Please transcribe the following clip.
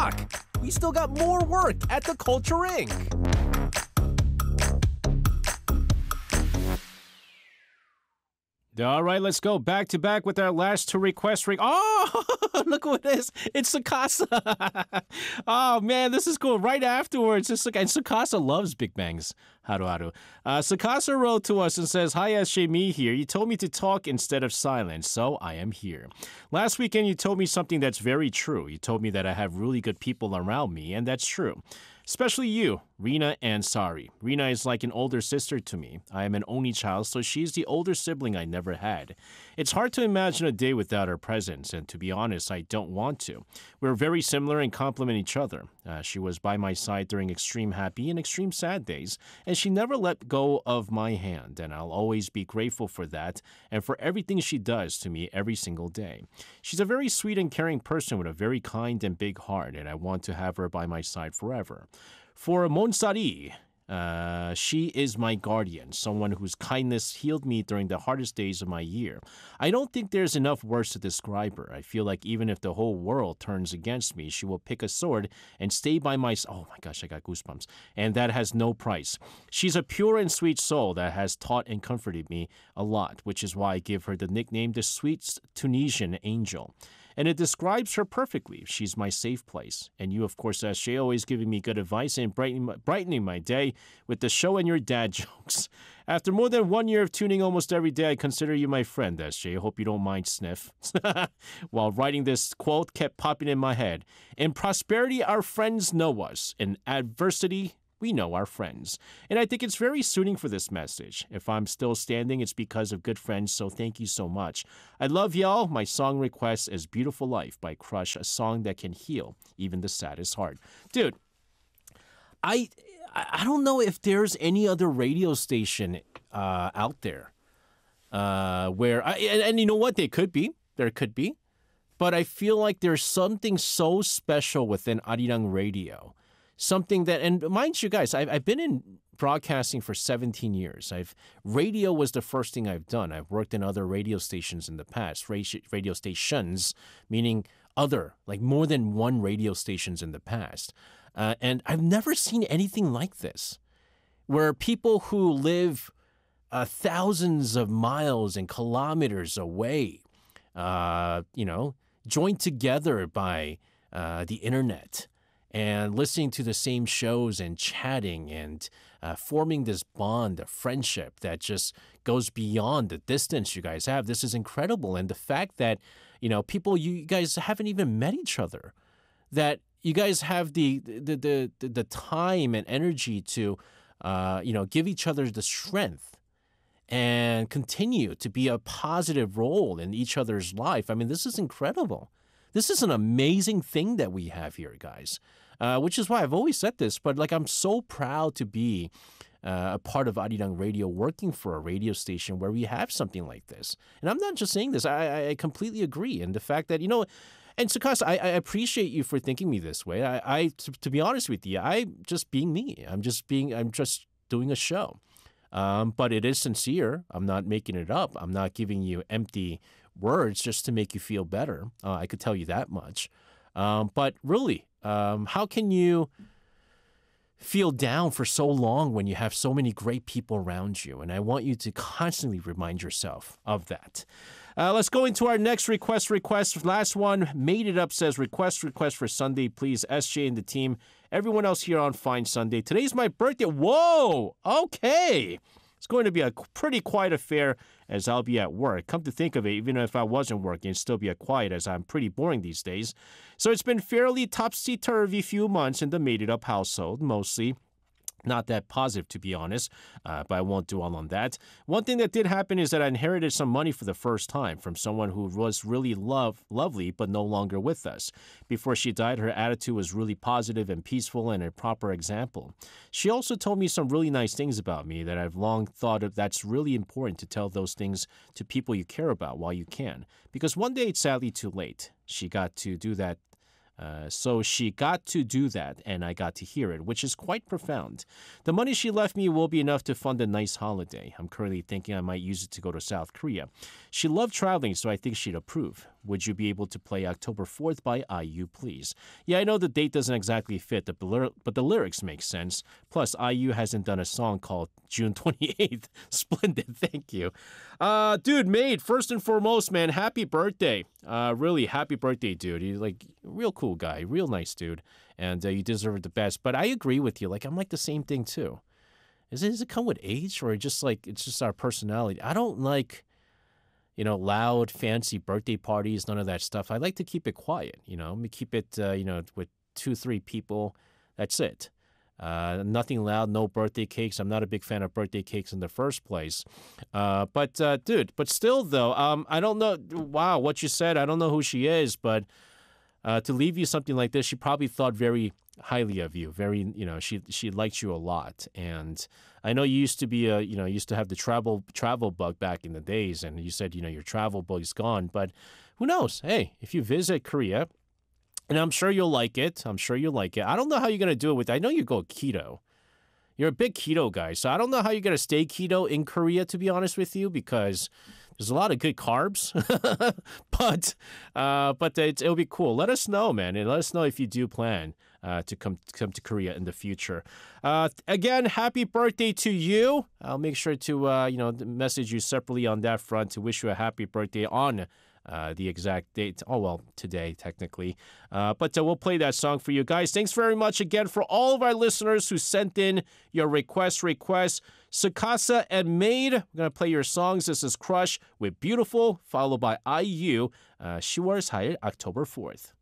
o'clock. We still got more work at the Culture Inc. All right, let's go back to back with our last two requests. Oh, look what it is. It's Sakasa. Oh, man, this is cool. Right afterwards, and Sakasa loves Big Bangs. Haru. Sakasa wrote to us and says, Hi, SJ, me here. You told me to talk instead of silence, so I am here. Last weekend, you told me something that's very true. You told me that I have really good people around me, and that's true. Especially you, Rina and Sari. Rina is like an older sister to me. I am an only child, so she's the older sibling I never had. It's hard to imagine a day without her presence, and to be honest, I don't want to. We're very similar and complement each other. She was by my side during extreme happy and extreme sad days, and she never let go of my hand, and I'll always be grateful for that and for everything she does to me every single day. She's a very sweet and caring person with a very kind and big heart, and I want to have her by my side forever. For Monsari, she is my guardian, someone whose kindness healed me during the hardest days of my year. I don't think there's enough words to describe her. I feel like even if the whole world turns against me, she will pick a sword and stay by my side. Oh my gosh, I got goosebumps. And that has no price. She's a pure and sweet soul that has taught and comforted me a lot, which is why I give her the nickname the Sweet Tunisian Angel. And it describes her perfectly. She's my safe place. And you, of course, SJ, always giving me good advice and brightening my day with the show and your dad jokes. After more than 1 year of tuning almost every day, I consider you my friend, SJ. I hope you don't mind sniff. While writing this quote kept popping in my head. In prosperity, our friends know us. In adversity, we know our friends. And I think it's very suiting for this message. If I'm still standing, it's because of good friends, so thank you so much. I love y'all. My song request is Beautiful Life by Crush, a song that can heal even the saddest heart. Dude, I don't know if there's any other radio station out there where, and you know what, there could be. But I feel like there's something so special within Arirang Radio. Something that, and mind you guys, I've been in broadcasting for 17 years. Radio was the first thing I've done. I've worked in other radio stations in the past, radio stations, meaning other, like more than one radio stations in the past. And I've never seen anything like this, where people who live thousands of miles and kilometers away, joined together by the internet, and listening to the same shows and chatting and forming this bond of friendship that just goes beyond the distance you guys have. This is incredible. And the fact that, people, you guys haven't even met each other, that you guys have the time and energy to, give each other the strength and continue to be a positive role in each other's life. I mean, this is incredible. This is an amazing thing that we have here, guys. Which is why I've always said this, but I'm so proud to be a part of Arirang Radio, working for a radio station where we have something like this. And I'm not just saying this, I completely agree. And the fact that, and Sakasa, I appreciate you for thinking me this way. To be honest with you, I'm just being me. I'm just doing a show. But it is sincere. I'm not making it up. I'm not giving you empty words just to make you feel better. I could tell you that much. But really, how can you feel down for so long when you have so many great people around you? And I want you to constantly remind yourself of that. Let's go into our next request. Last one, Made It Up says, request for Sunday, please. SJ and the team. Everyone else here on Fine Sunday. Today's my birthday. Whoa! Okay. It's going to be a pretty quiet affair as I'll be at work. Come to think of it, even if I wasn't working, it'd still be a quiet as I'm pretty boring these days. So it's been fairly topsy-turvy few months in the Made It Up household, mostly. Not that positive, to be honest, but I won't dwell on that. One thing that did happen is that I inherited some money for the first time from someone who was really lovely, but no longer with us. Before she died, her attitude was really positive and peaceful and a proper example. She also told me some really nice things about me that I've long thought of. That's really important to tell those things to people you care about while you can. Because one day it's sadly too late. She got to do that. So she got to do that, and I got to hear it, which is quite profound. The money she left me will be enough to fund a nice holiday. I'm currently thinking I might use it to go to South Korea. She loved traveling, so I think she'd approve. Would you be able to play October 4th by IU, please? Yeah, I know the date doesn't exactly fit, but the lyrics make sense. Plus, IU hasn't done a song called June 28th. Splendid, thank you. Dude, Made, first and foremost, man, happy birthday. Really, happy birthday, dude. You're like real cool guy, real nice dude, and you deserve the best. But I agree with you. Like, I'm like the same thing too. Does it come with age, or just like it's just our personality? I don't like, loud, fancy birthday parties, none of that stuff. I like to keep it quiet, keep it, with 2-3 people. That's it. Nothing loud, no birthday cakes. I'm not a big fan of birthday cakes in the first place. But still, though, I don't know. Wow, what you said, I don't know who she is, but to leave you something like this, she probably thought very highly of you. Very, she liked you a lot. And I know you used to be used to have the travel bug back in the days, and you said, your travel bug's gone. But who knows? Hey, if you visit Korea, and I'm sure you'll like it. I don't know how you're going to do it I know you go keto. You're a big keto guy, so I don't know how you're going to stay keto in Korea, to be honest with you, because there's a lot of good carbs. but it'll be cool. Let us know, man, and let us know if you do plan to come to Korea in the future. Again, happy birthday to you. I'll make sure to message you separately on that front to wish you a happy birthday on the exact date. Oh, well, today, technically. But we'll play that song for you guys. Thanks very much again for all of our listeners who sent in your requests. Sukasa and Made, we're going to play your songs. This is Crush with Beautiful, followed by IU, 10월 4일, October 4th.